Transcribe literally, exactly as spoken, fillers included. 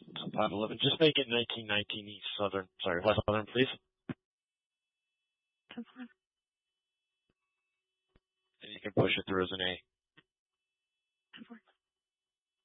five eleven. Just make it nineteen nineteen East Southern. Sorry, West Southern, please. ten four. And you can push it through as an A. ten four.